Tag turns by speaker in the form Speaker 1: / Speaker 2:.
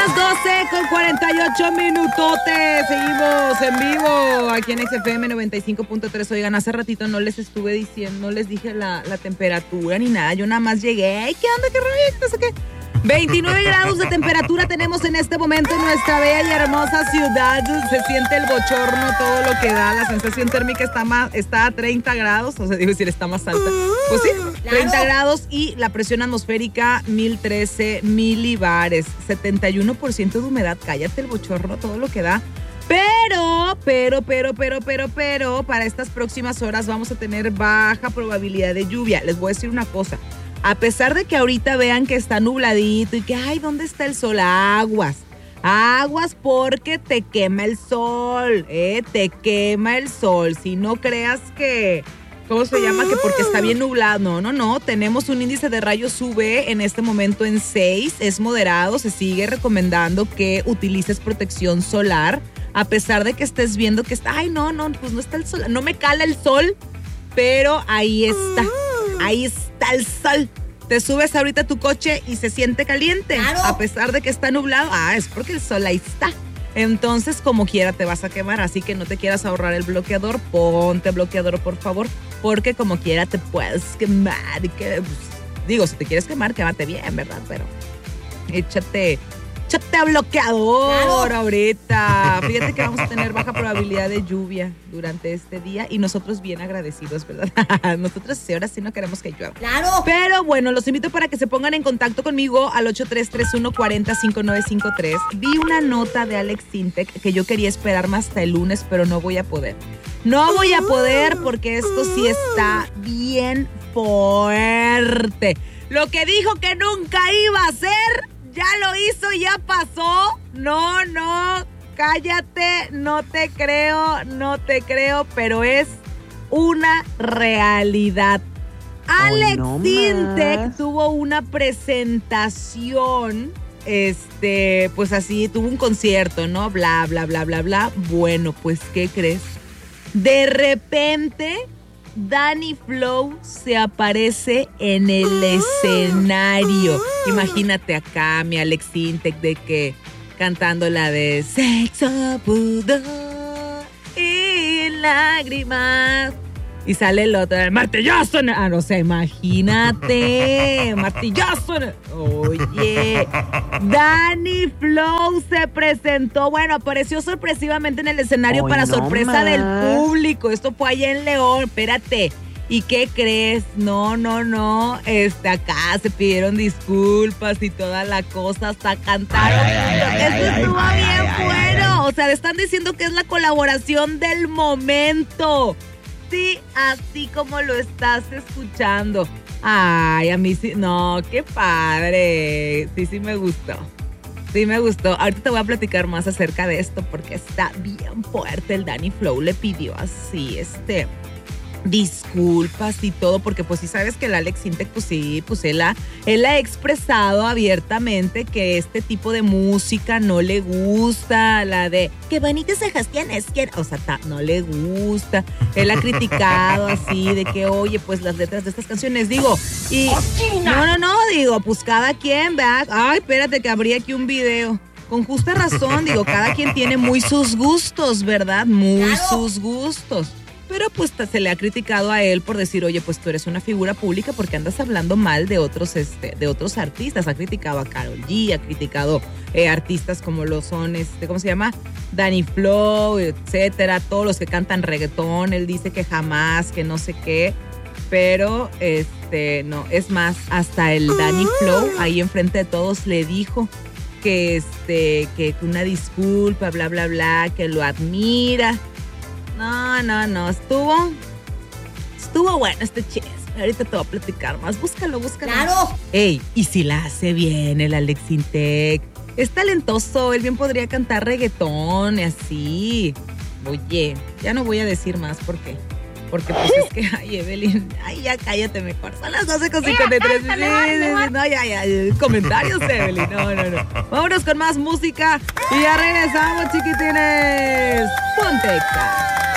Speaker 1: las 12:48 minutotes. Seguimos en vivo aquí en XFM 95.3. Oigan, hace ratito no les estuve diciendo, no les dije la temperatura ni nada. Yo nada más llegué. ¡Ay, qué onda, qué rollo! No sé qué. 29 grados de temperatura tenemos en este momento en nuestra bella y hermosa ciudad. Se siente el bochorno, todo lo que da. La sensación térmica está a 30 grados. O sea, digo, decir, está más alta. Pues sí, 30 grados y la presión atmosférica 1013 milibares. 71% de humedad. Cállate el bochorno, todo lo que da. Pero, para estas próximas horas vamos a tener baja probabilidad de lluvia. Les voy a decir una cosa. A pesar de que ahorita vean que está nubladito y que, ay, ¿dónde está el sol? Aguas porque te quema el sol, te quema el sol. Si no creas que, ¿cómo se llama? Que porque está bien nublado. No, tenemos un índice de rayos UV en este momento en 6, es moderado, se sigue recomendando que utilices protección solar, a pesar de que estés viendo que está, ay, no, pues no está el sol, no me cala el sol, pero ahí está el sol. Te subes ahorita a tu coche y se siente caliente, claro. A pesar de que está nublado, es porque el sol ahí está. Entonces, como quiera te vas a quemar, así que no te quieras ahorrar el bloqueador, ponte bloqueador, por favor, porque como quiera te puedes quemar. Digo, si te quieres quemar, quémate bien, ¿verdad? Pero échate a bloqueador, claro. Ahorita. Fíjate que vamos a tener baja probabilidad de lluvia durante este día y nosotros bien agradecidos, ¿verdad? Nosotros ahora sí no queremos que llueva.
Speaker 2: Claro.
Speaker 1: Pero bueno, los invito para que se pongan en contacto conmigo al 8331-405953. Vi una nota de Alex Sintek que yo quería esperarme hasta el lunes, pero no voy a poder. No voy a poder porque esto sí está bien fuerte. Lo que dijo que nunca iba a hacer, ya lo hizo, ya pasó. No, cállate, no te creo, pero es una realidad. Alex Sintek tuvo una presentación, pues así, tuvo un concierto, ¿no? Bla, bla, bla, bla, bla. Bueno, pues, ¿qué crees? De repente, Danny Flow se aparece en el escenario. Imagínate acá, mi Alex Sintek, de que cantando la de Sexo, pudor y lágrimas. Y sale el otro, el martillazo. No sé, imagínate. Martillazo. Oye, Danny Flow se presentó. Bueno, apareció sorpresivamente en el escenario para sorpresa del público. Esto fue allá en León. Espérate. ¿Y qué crees? No. Acá se pidieron disculpas y toda la cosa. Hasta cantaron. Esto estuvo bien bueno. O sea, le están diciendo que es la colaboración del momento. Sí, así como lo estás escuchando. Ay, a mí sí, no, qué padre. Sí me gustó. Ahorita te voy a platicar más acerca de esto porque está bien fuerte. El Danny Flow le pidió así, disculpas y todo, porque pues sí sabes que el Alex Sintek, pues sí, pues él ha expresado abiertamente que este tipo de música no le gusta, la de qué bonitas cejas tienes, o sea, no le gusta. Él ha criticado así de que, oye, pues las letras de estas canciones, digo, y digo, pues cada quien, ¿verdad? Ay, espérate que abrí aquí un video. Con justa razón, digo, cada quien tiene muy sus gustos, ¿verdad? Sus gustos. Pero pues se le ha criticado a él por decir, oye, pues tú eres una figura pública porque andas hablando mal de otros artistas. Ha criticado a Karol G, ha criticado artistas como lo son, ¿cómo se llama? Danny Flow, etcétera, todos los que cantan reggaetón. Él dice que jamás, que no sé qué. Pero, no, es más, hasta el Danny Flow ahí enfrente de todos le dijo que una disculpa, bla, bla, bla, que lo admira. No, estuvo bueno este chisme. Ahorita te voy a platicar más. Búscalo.
Speaker 2: ¡Claro!
Speaker 1: Ey, y si la hace bien el Alex Sintek. Es talentoso, él bien podría cantar reggaetón y así. Oye, ya no voy a decir más porque pues es que, ay, Evelyn, ay, ya cállate mejor. Son las 12:53. No, ya. Comentarios, Evelyn. No. Vámonos con más música y ya regresamos, chiquitines. Ponte Exa.